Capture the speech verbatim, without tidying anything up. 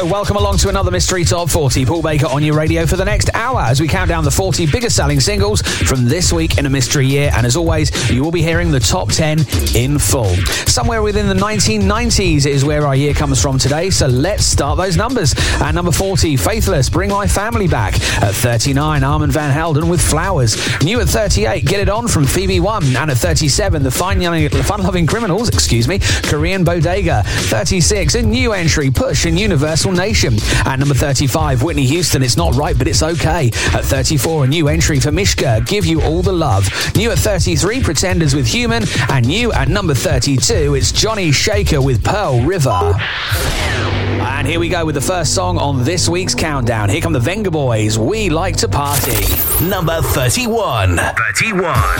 Welcome along to another Mystery Top forty. Paul Baker on your radio for the next hour as we count down the forty biggest selling singles from this week in a mystery year. And as always, you will be hearing the top ten in full. Somewhere within the nineteen nineties is where our year comes from today. So let's start those numbers. At number forty, Faithless, Bring My Family Back. At thirty-nine, Armand Van Helden with Flowers. New at thirty-eight, Get It On from Phoebe One. And at thirty-seven, the Fun-Loving Criminals, excuse me, Korean Bodega. thirty-six, a new entry, Push and Universal Nation. At number thirty-five, Whitney Houston, It's Not Right But It's Okay. At thirty-four, a new entry for Mishka, Give You All the Love. New at thirty-three, Pretenders with Human. And new at number thirty-two, it's Johnny Shaker with Pearl River. And here we go with the first song on this week's countdown. Here come the Venga Boys, We Like to Party. Number thirty-one. thirty-one.